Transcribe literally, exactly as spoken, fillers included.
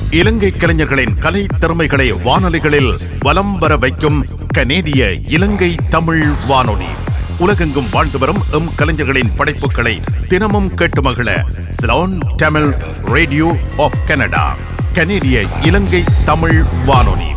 இலங்கை கலைஞர்களின் கலை திறமைகளை வானொலிகளில் வலம் வர வைக்கும் கனேடிய இலங்கை தமிழ் வானொலி. உலகெங்கும் வாழ்ந்து வரும் எம் கலைஞர்களின் படைப்புகளை தினமும் கேட்டு மகிழ Ceylon Tamil radio of Canada, கனேடிய இலங்கை தமிழ் வானொலி.